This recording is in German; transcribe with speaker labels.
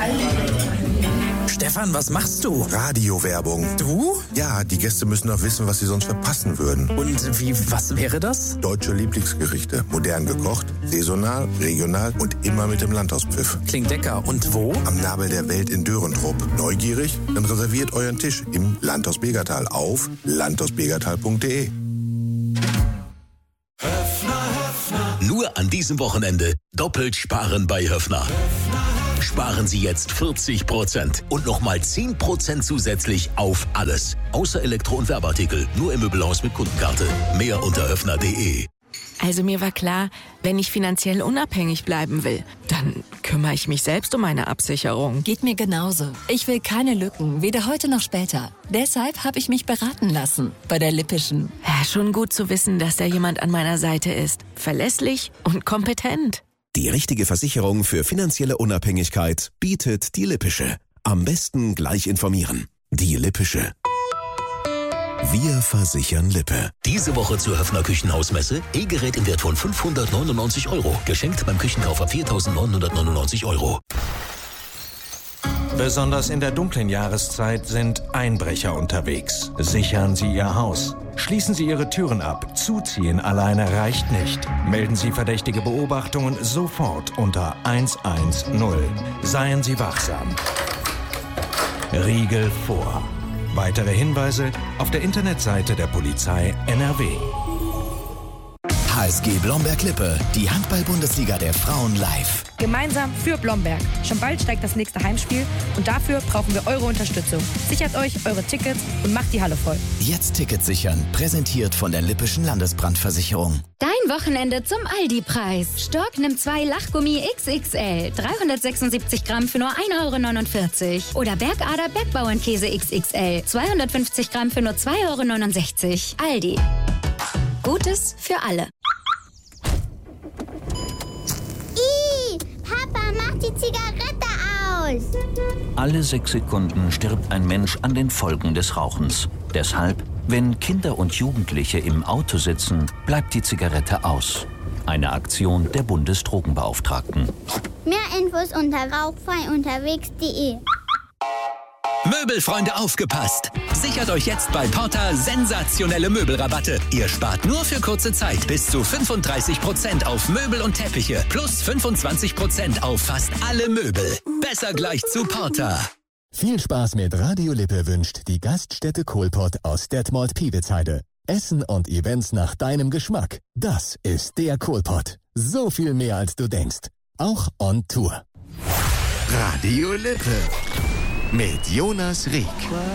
Speaker 1: Stefan, was machst du?
Speaker 2: Radiowerbung.
Speaker 1: Du?
Speaker 2: Ja, die Gäste müssen noch wissen, was sie sonst verpassen würden.
Speaker 1: Und was wäre das?
Speaker 2: Deutsche Lieblingsgerichte. Modern gekocht, saisonal, regional und immer mit dem Landhauspfiff.
Speaker 1: Klingt lecker. Und wo?
Speaker 2: Am Nabel der Welt in Dörentrupp. Neugierig? Dann reserviert euren Tisch im Landhaus Begertal auf landhausbegertal.de.
Speaker 3: Nur an diesem Wochenende doppelt sparen bei Höffner. Sparen Sie jetzt 40% und nochmal 10% zusätzlich auf alles. Außer Elektro- und Werbeartikel. Nur im Möbelhaus mit Kundenkarte. Mehr unter höffner.de.
Speaker 4: Also mir war klar, wenn ich finanziell unabhängig bleiben will, dann kümmere ich mich selbst um meine Absicherung.
Speaker 5: Geht mir genauso. Ich will keine Lücken, weder heute noch später. Deshalb habe ich mich beraten lassen bei der Lippischen.
Speaker 4: Ja, schon gut zu wissen, dass da jemand an meiner Seite ist. Verlässlich und kompetent.
Speaker 6: Die richtige Versicherung für finanzielle Unabhängigkeit bietet die Lippische. Am besten gleich informieren. Die Lippische. Wir versichern Lippe.
Speaker 3: Diese Woche zur Höffner Küchenhausmesse. E-Gerät im Wert von 599 €. Geschenkt beim Küchenkauf ab 4.999 €.
Speaker 7: Besonders in der dunklen Jahreszeit sind Einbrecher unterwegs. Sichern Sie Ihr Haus. Schließen Sie Ihre Türen ab. Zuziehen alleine reicht nicht. Melden Sie verdächtige Beobachtungen sofort unter 110. Seien Sie wachsam. Riegel vor. Weitere Hinweise auf der Internetseite der Polizei NRW.
Speaker 8: HSG Blomberg-Lippe, die Handball-Bundesliga der Frauen live.
Speaker 9: Gemeinsam für Blomberg. Schon bald steigt das nächste Heimspiel und dafür brauchen wir eure Unterstützung. Sichert euch eure Tickets und macht die Halle voll.
Speaker 8: Jetzt Tickets sichern, präsentiert von der Lippischen Landesbrandversicherung.
Speaker 10: Dein Wochenende zum Aldi-Preis. Stork nimmt 2 Lachgummi XXL, 376 Gramm für nur 1,49 €. Oder Bergader Bergbauernkäse XXL, 250 Gramm für nur 2,69 €. Aldi. Gutes für alle.
Speaker 11: Papa, mach die Zigarette aus!
Speaker 12: Alle 6 Sekunden stirbt ein Mensch an den Folgen des Rauchens. Deshalb, wenn Kinder und Jugendliche im Auto sitzen, bleibt die Zigarette aus. Eine Aktion der Bundesdrogenbeauftragten.
Speaker 11: Mehr Infos unter rauchfreiunterwegs.de.
Speaker 3: Möbelfreunde, aufgepasst! Sichert euch jetzt bei Porta sensationelle Möbelrabatte. Ihr spart nur für kurze Zeit bis zu 35% auf Möbel und Teppiche plus 25% auf fast alle Möbel. Besser gleich zu Porta.
Speaker 13: Viel Spaß mit Radio Lippe wünscht die Gaststätte Kohlpott aus Detmold-Piewitzheide. Essen und Events nach deinem Geschmack. Das ist der Kohlpott. So viel mehr als du denkst. Auch on Tour.
Speaker 6: Radio Lippe. Mit Jonas Rieck.